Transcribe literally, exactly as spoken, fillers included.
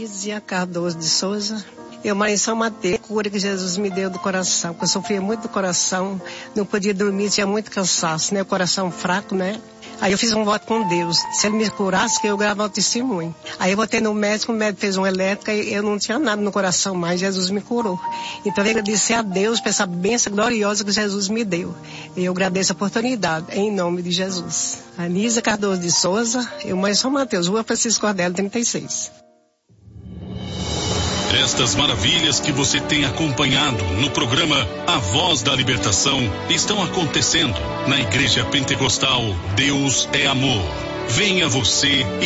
Dizia Cardoso de Souza. Eu moro em São Mateus, cura que Jesus me deu do coração, porque eu sofria muito do coração, não podia dormir, tinha muito cansaço, né? O coração fraco, né? Aí eu fiz um voto com Deus, se Ele me curasse, que eu gravava o testemunho. Aí eu voltei no médico, o médico fez uma elétrica e eu não tinha nada no coração mais, Jesus me curou. Então eu agradecer a Deus por essa bênção gloriosa que Jesus me deu. E eu agradeço a oportunidade, em nome de Jesus. Anísia Cardoso de Souza, eu moro em São Mateus, Rua Francisco Cordelo, trinta e seis. Estas maravilhas que você tem acompanhado no programa A Voz da Libertação estão acontecendo na Igreja Pentecostal Deus é Amor. Venha você